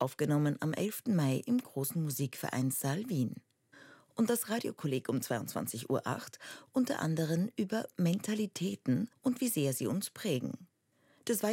aufgenommen am 11. Mai im Großen Musikvereinssaal Wien. Und das Radiokolleg um 22:08 Uhr unter anderem über Mentalitäten und wie sehr sie uns prägen. Des